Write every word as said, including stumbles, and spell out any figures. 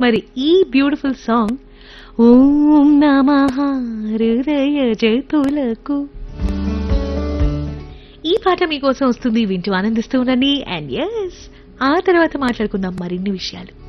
మరి ఈ beautiful song ఓం నమః హృదయ జతులకు ఈ పాట మీకోసం వస్తుంది, వింటూ ఆనందిస్తూ ఉండండి. అండ్ ఎస్, ఆ తర్వాత మాట్లాడుకుందాం మరిన్ని విషయాలు.